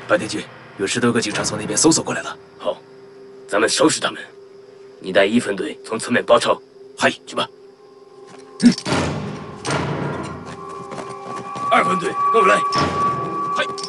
白天君，有10多个警察从那边搜索过来了。 好，咱们收拾他们。你带1分队从侧面包抄。 嗨， 去吧。2分队跟我来。 嗨。